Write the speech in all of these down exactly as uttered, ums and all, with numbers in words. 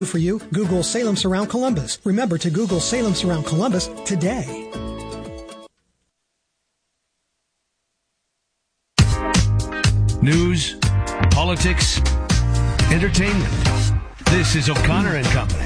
For you, Google Salem Surround Columbus. Remember to Google Salem Surround Columbus today. News, politics, entertainment. This is O'Connor and Company.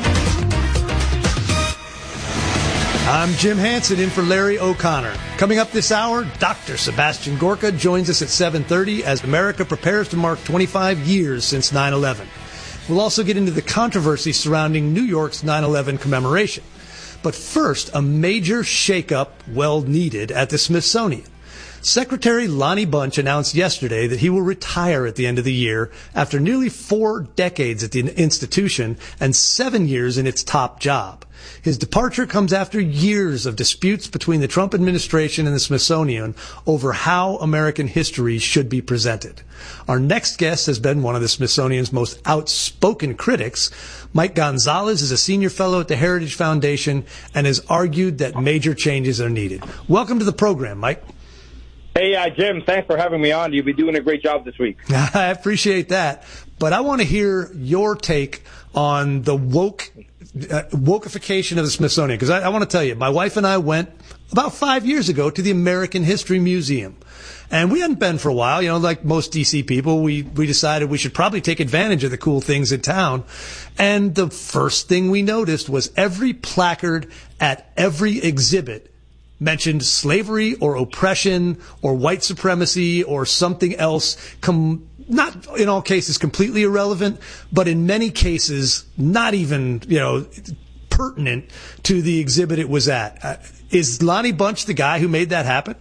I'm Jim Hansen in for Larry O'Connor. Coming up this hour, Doctor Sebastian Gorka joins us at seven thirty as America prepares to mark twenty-five years since nine eleven. We'll also get into the controversy surrounding New York's nine eleven commemoration. But first, a major shakeup, well needed, at the Smithsonian. Secretary Lonnie Bunch announced yesterday that he will retire at the end of the year after nearly four decades at the institution and seven years in its top job. His departure comes after years of disputes between the Trump administration and the Smithsonian over how American history should be presented. Our next guest has been one of the Smithsonian's most outspoken critics. Mike Gonzalez is a senior fellow at the Heritage Foundation and has argued that major changes are needed. Welcome to the program, Mike. Hey, uh, Jim, thanks for having me on. You've been doing a great job this week. I appreciate that. But I want to hear your take on the woke uh, wokeification of the Smithsonian. Because I, I want to tell you, my wife and I went about five years ago to the American History Museum. And we hadn't been for a while. You know, like most D C people, we, we decided we should probably take advantage of the cool things in town. And the first thing we noticed was every placard at every exhibit mentioned slavery or oppression or white supremacy or something else, com- not in all cases completely irrelevant, but in many cases not even, you know, pertinent to the exhibit it was at. Uh, is Lonnie Bunch the guy who made that happen?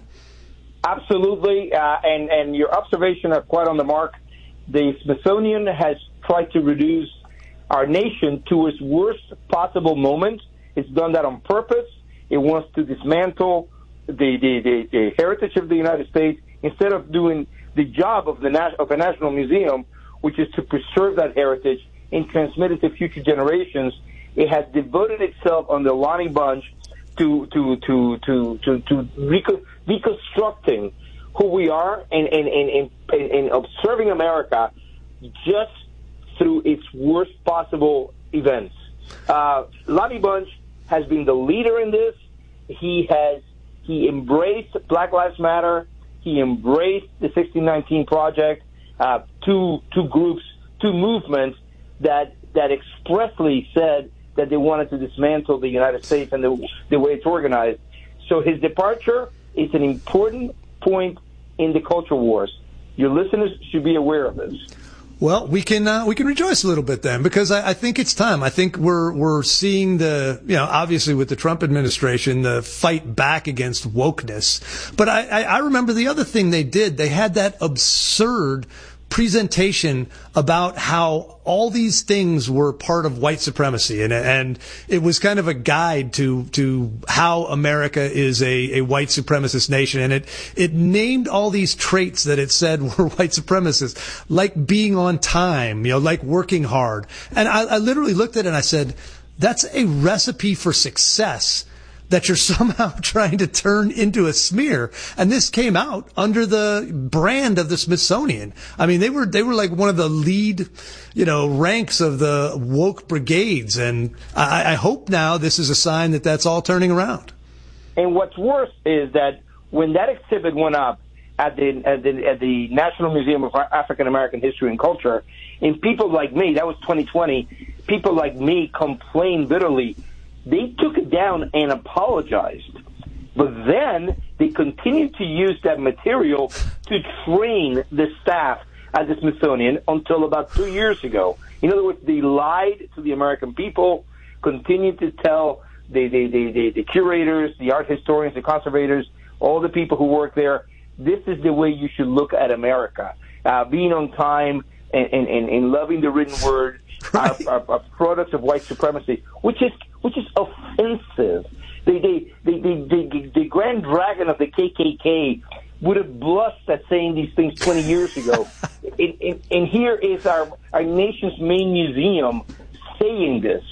Absolutely, uh, and, and your observations are quite on the mark. The Smithsonian has tried to reduce our nation to its worst possible moment. It's done that on purpose. It wants to dismantle the, the, the, the heritage of the United States instead of doing the job of the nas- of a national museum, which is to preserve that heritage and transmit it to future generations. It has devoted itself under Lonnie Bunch to to to to to, to reco- reconstructing who we are and and, and, and and observing America just through its worst possible events. Uh, Lonnie Bunch has been the leader in this. He has he embraced Black Lives Matter. He embraced the sixteen nineteen Project, uh, two two groups, two movements that that expressly said that they wanted to dismantle the United States and the, the way it's organized. So his departure is an important point in the culture wars. Your listeners should be aware of this. Well, we can uh, we can rejoice a little bit then, because I, I think it's time. I think we're we're seeing the, you know, obviously with the Trump administration, the fight back against wokeness. But I, I, I remember the other thing they did. They had that absurd presentation about how all these things were part of white supremacy, and and it was kind of a guide to to how America is a, a white supremacist nation, and it it named all these traits that it said were white supremacists, like being on time, you know, like working hard. And I, I literally looked at it and I said, that's a recipe for success that you're somehow trying to turn into a smear. And this came out under the brand of the Smithsonian. I mean, they were, they were like one of the lead, you know, ranks of the woke brigades. And I, I hope now this is a sign that that's all turning around. And what's worse is that when that exhibit went up at the, at the, at the National Museum of African American History and Culture, and people like me, that was twenty twenty, people like me complained bitterly. They took it down and apologized. But then they continued to use that material to train the staff at the Smithsonian until about two years ago. In other words, they lied to the American people, continued to tell the, the, the, the, the curators, the art historians, the conservators, all the people who work there, this is the way you should look at America. Uh, being on time and, and, and, and loving the written word. Right. Are, are, are products of white supremacy, which is which is offensive. The the the the, the, the Grand Dragon of the K K K would have blushed at saying these things twenty years ago. and, and, and here is our our nation's main museum saying this.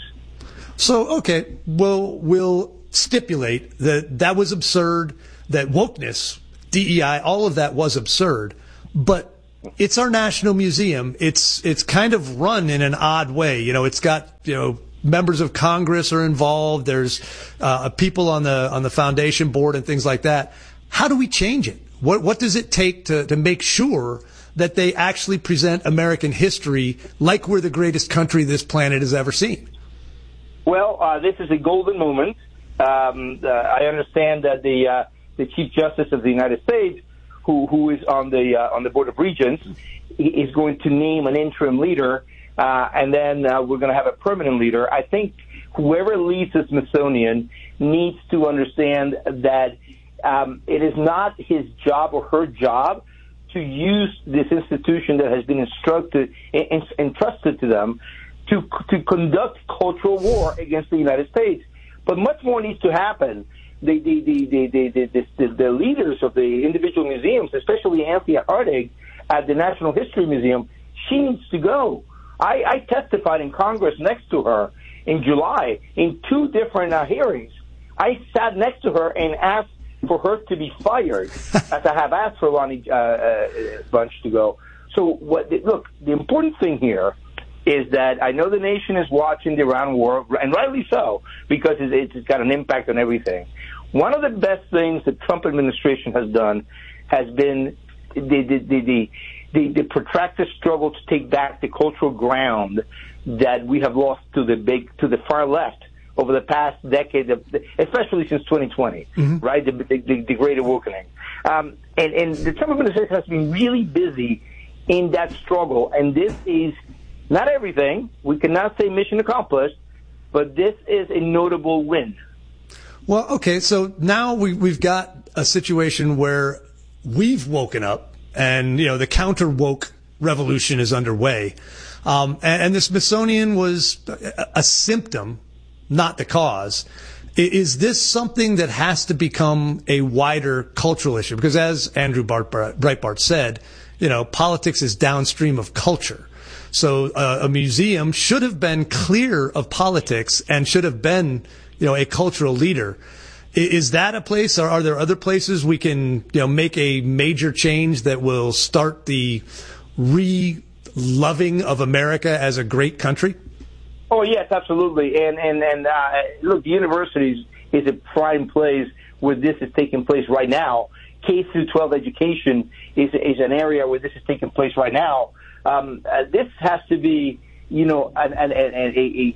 So okay, well we'll stipulate that that was absurd. That wokeness, D E I, all of that was absurd. But it's our national museum. It's it's kind of run in an odd way. You know, it's got, you know, members of Congress are involved. There's uh, people on the on the foundation board and things like that. How do we change it? What what does it take to to make sure that they actually present American history like we're the greatest country this planet has ever seen? Well, uh, this is a golden moment. Um, uh, I understand that the uh, the Chief Justice of the United States, who who is on the uh, on the Board of Regents, is going to name an interim leader, uh, and then uh, we're going to have a permanent leader. I think whoever leads the Smithsonian needs to understand that um, it is not his job or her job to use this institution that has been instructed, in, entrusted to them to to conduct cultural war against the United States. But much more needs to happen. The the the the the, the, the, the leaders of the individual museums, especially Anthea Hardig at the Natural History Museum, she needs to go. I, I testified in Congress next to her in July in two different uh, hearings. I sat next to her and asked for her to be fired, as I have asked for Lonnie uh, uh, Bunch to go. So, what? Look, the important thing here is that I know the nation is watching the Iran war, and rightly so, because it's, it's got an impact on everything. One of the best things the Trump administration has done has been the the the the, the, the protracted struggle to take back the cultural ground that we have lost to the big to the far left over the past decade, of, especially since twenty twenty, mm-hmm. right? The, the, the Great Awakening, um, and and the Trump administration has been really busy in that struggle, and this is not everything. We cannot say mission accomplished, but this is a notable win. Well, okay, so now we, we've got a situation where we've woken up and, you know, the counter-woke revolution is underway. Um, and, and the Smithsonian was a, a symptom, not the cause. Is this something that has to become a wider cultural issue? Because as Andrew Breitbart said, you know, politics is downstream of culture. So uh, a museum should have been clear of politics and should have been, you know, a cultural leader. Is that a place, or are there other places we can, you know, make a major change that will start the re-loving of America as a great country? Oh, yes, absolutely. And, and, and uh, look, the universities is a prime place where this is taking place right now. K through twelve education is, is an area where this is taking place right now. Um, uh, this has to be, you know, an, an, an, a, a,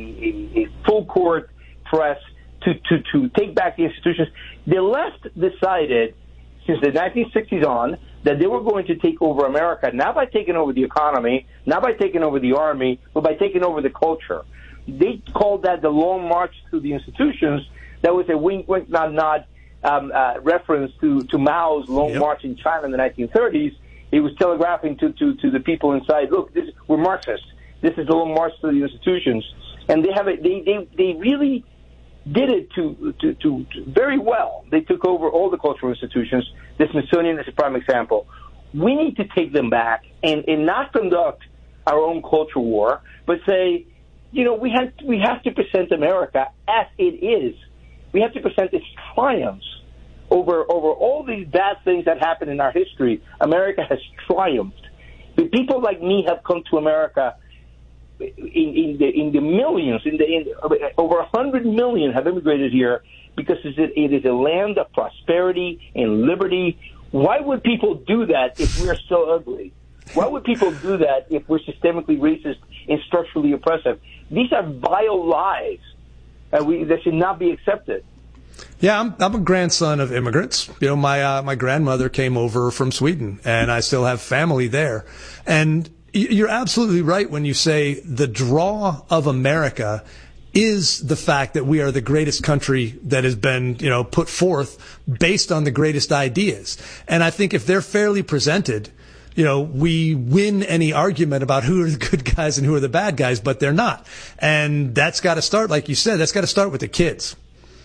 a, a full court press to, to, to take back the institutions. The left decided since the nineteen sixties on that they were going to take over America, not by taking over the economy, not by taking over the army, but by taking over the culture. They called that the long march through the institutions. That was a wink, wink, nod, nod um, uh, reference to, to Mao's long yep. march in China in the nineteen thirties. He was telegraphing to, to, to the people inside, look, this, we're Marxists. This is the long march to the institutions. And they have a, they, they, they really did it to, to, to, to very well. They took over all the cultural institutions. The Smithsonian is a prime example. We need to take them back and, and not conduct our own culture war, but say, you know, we have, we have to present America as it is. We have to present its triumphs. Over over all these bad things that happened in our history, America has triumphed. The people like me have come to America in, in the in the millions. In the in, over a hundred million have immigrated here because it is a land of prosperity and liberty. Why would people do that if we're so ugly? Why would people do that if we're systemically racist and structurally oppressive? These are vile lies that we that should not be accepted. Yeah, I'm, I'm a grandson of immigrants. You know, my uh, my grandmother came over from Sweden, and I still have family there. And you're absolutely right when you say the draw of America is the fact that we are the greatest country that has been, you know, put forth based on the greatest ideas. And I think if they're fairly presented, you know, we win any argument about who are the good guys and who are the bad guys, but they're not. And that's got to start, like you said, that's got to start with the kids.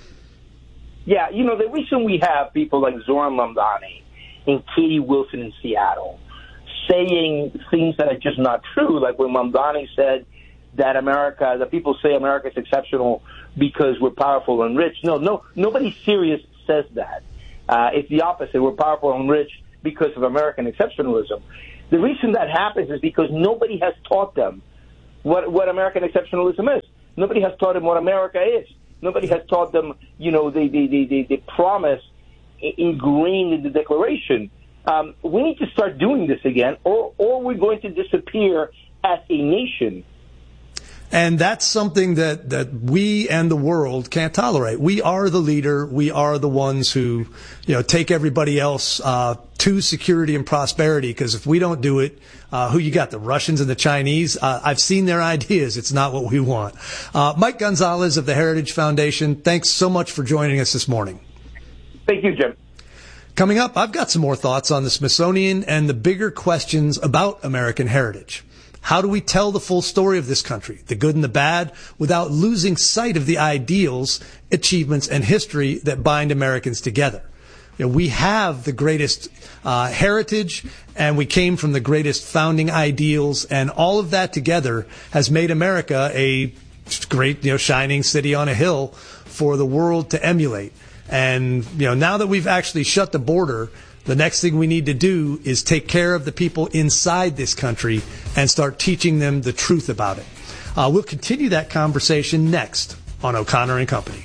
Yeah, you know, the reason we have people like Zoran Mamdani and Katie Wilson in Seattle saying things that are just not true, like when Mamdani said that America, that people say America is exceptional because we're powerful and rich. No, no, nobody serious says that. Uh, it's the opposite. We're powerful and rich because of American exceptionalism. The reason that happens is because nobody has taught them what, what American exceptionalism is. Nobody has taught them what America is. Nobody has taught them, you know, the, the, the, the, the promise ingrained in the Declaration. Um, we need to start doing this again, or, or we're going to disappear as a nation. And that's something that, that we and the world can't tolerate. We are the leader. We are the ones who, you know, take everybody else uh, to security and prosperity. Because if we don't do it, uh, who you got? The Russians and the Chinese? Uh, I've seen their ideas. It's not what we want. Uh, Mike Gonzalez of the Heritage Foundation, thanks so much for joining us this morning. Thank you, Jim. Coming up, I've got some more thoughts on the Smithsonian and the bigger questions about American heritage. How do we tell the full story of this country, the good and the bad, without losing sight of the ideals, achievements, and history that bind Americans together? You know, we have the greatest uh, heritage, and we came from the greatest founding ideals, and all of that together has made America a great, you know, shining city on a hill for the world to emulate. And, you know, now that we've actually shut the border, the next thing we need to do is take care of the people inside this country and start teaching them the truth about it. Uh, we'll continue that conversation next on O'Connor and Company.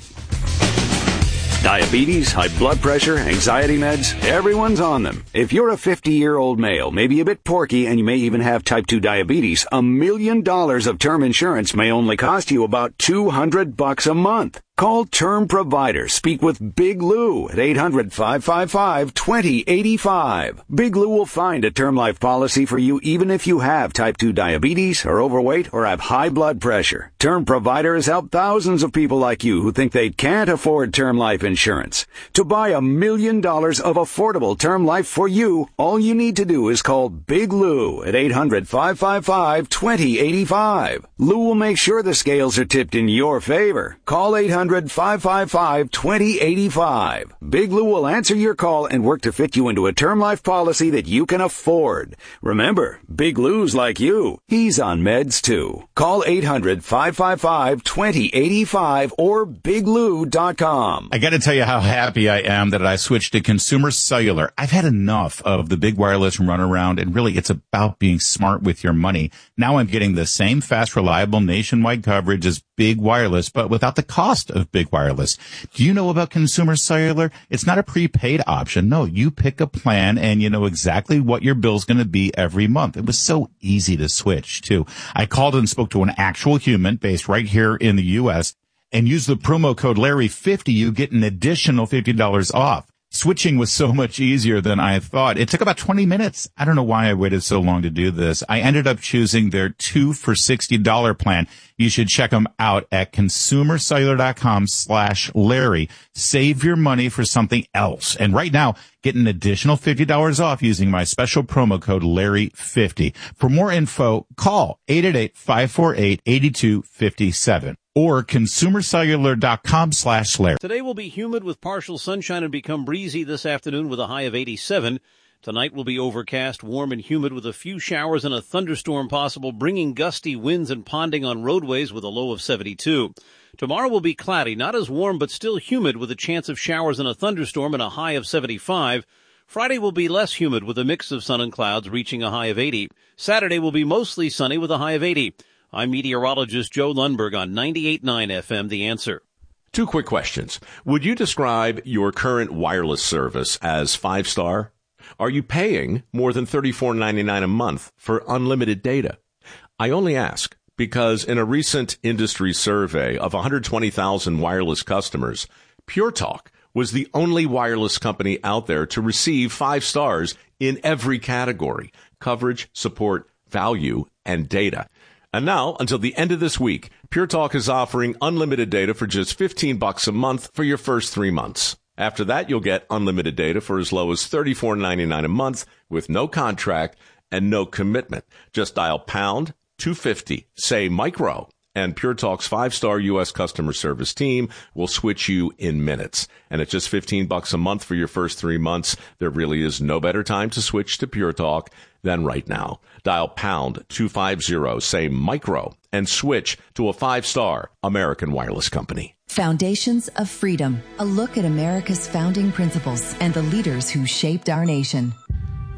Diabetes, high blood pressure, anxiety meds, everyone's on them. If you're a fifty-year-old male, maybe a bit porky, and you may even have type two diabetes, a million dollars of term insurance may only cost you about two hundred bucks a month. Call Term Provider. Speak with Big Lou at eight hundred, five five five, two zero eight five. Big Lou will find a term life policy for you even if you have type two diabetes, are overweight, or have high blood pressure. Term Provider has helped thousands of people like you who think they can't afford term life insurance. To buy a million dollars of affordable term life for you, all you need to do is call Big Lou at eight hundred, five five five, two zero eight five. Lou will make sure the scales are tipped in your favor. Call eight hundred, five five five, two zero eight five. Big Lou will answer your call and work to fit you into a term life policy that you can afford. Remember, Big Lou's like you. He's on meds too. Call eight hundred, five five five, two zero eight five or big lou dot com. I got to tell you how happy I am that I switched to Consumer Cellular. I've had enough of the big wireless runaround, and really it's about being smart with your money. Now I'm getting the same fast, reliable nationwide coverage as big wireless, but without the cost of big wireless. Do you know about Consumer Cellular? It's not a prepaid option. No, you pick a plan and you know exactly what your bill's going to be every month. It was so easy to switch too. I called and spoke to an actual human based right here in the U S and used the promo code Larry fifty. You get an additional fifty dollars off. Switching was so much easier than I thought. It took about twenty minutes. I don't know why I waited so long to do this. I ended up choosing their two for sixty dollars plan. You should check them out at consumercellular.com slash Larry. Save your money for something else. And right now, get an additional fifty dollars off using my special promo code Larry fifty. For more info, call eight eight eight, five four eight, eight two five seven. or consumercellular.com slash Larry. Today will be humid with partial sunshine and become breezy this afternoon with a high of eighty-seven. Tonight will be overcast, warm and humid with a few showers and a thunderstorm possible, bringing gusty winds and ponding on roadways with a low of seventy-two. Tomorrow will be cloudy, not as warm but still humid with a chance of showers and a thunderstorm and a high of seventy-five. Friday will be less humid with a mix of sun and clouds reaching a high of eighty. Saturday will be mostly sunny with a high of eighty. I'm meteorologist Joe Lundberg on ninety-eight point nine F M, The Answer. Two quick questions. Would you describe your current wireless service as five-star? Are you paying more than thirty-four ninety-nine a month for unlimited data? I only ask because in a recent industry survey of one hundred twenty thousand wireless customers, Pure Talk was the only wireless company out there to receive five stars in every category: coverage, support, value, and data. And now, until the end of this week, Pure Talk is offering unlimited data for just fifteen bucks a month for your first three months. After that, you'll get unlimited data for as low as thirty-four ninety-nine a month with no contract and no commitment. Just dial pound two fifty, say micro, and Pure Talk's five-star U S customer service team will switch you in minutes. And at just fifteen bucks a month for your first three months, there really is no better time to switch to Pure Talk than right now. Dial pound two fifty, say micro, and switch to a five-star American wireless company. Foundations of Freedom, a look at America's founding principles and the leaders who shaped our nation.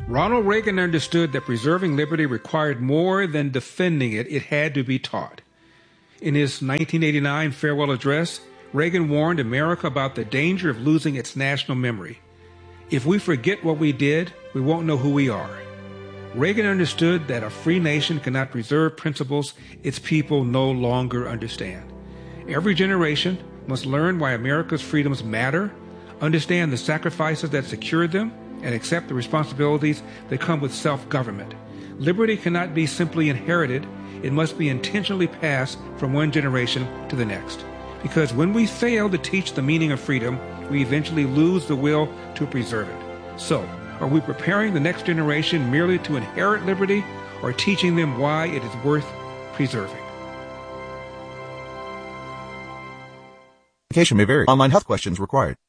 Ronald Reagan understood that preserving liberty required more than defending it. It had to be taught. In his nineteen eighty-nine farewell address, Reagan warned America about the danger of losing its national memory. If we forget what we did, we won't know who we are. Reagan understood that a free nation cannot preserve principles its people no longer understand. Every generation must learn why America's freedoms matter, understand the sacrifices that secured them, and accept the responsibilities that come with self-government. Liberty cannot be simply inherited. It must be intentionally passed from one generation to the next. Because when we fail to teach the meaning of freedom, we eventually lose the will to preserve it. So, are we preparing the next generation merely to inherit liberty, or teaching them why it is worth preserving? May vary. Online health questions required.